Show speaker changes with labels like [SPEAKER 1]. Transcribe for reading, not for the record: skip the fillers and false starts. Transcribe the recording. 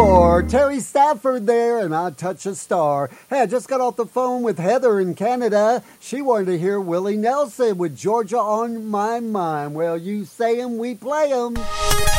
[SPEAKER 1] more. Terry Stafford there, and I Touch a Star. Hey, I just got off the phone with Heather in Canada. She wanted to hear Willie Nelson with Georgia on My Mind. Well, you say 'em, we play 'em.